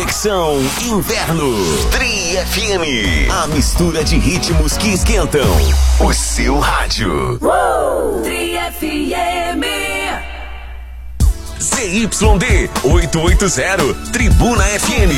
Conexão Inverno. Tri FM. A mistura de ritmos que esquentam o seu rádio. Tri FM. ZYD 880, Tribuna FM.